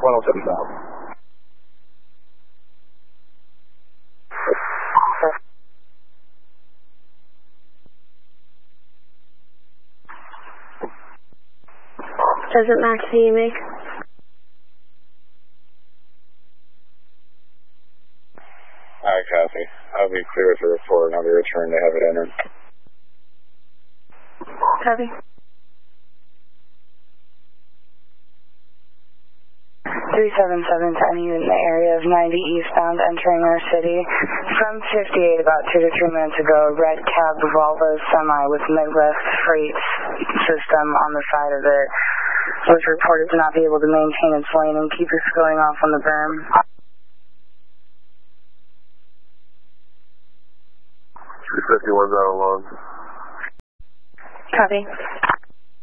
107 south. Doesn't match the make. Alright, copy. I'll be clear for report and I'll be returned to have it entered. Copy. 377 to any unit in the area of 90 eastbound entering our city. From 58 about 2 to 3 minutes ago, a red cab Volvo semi with Midwest freight system on the side of it was reported to not be able to maintain its lane and keep us going off on the berm. 351's out alone. Copy.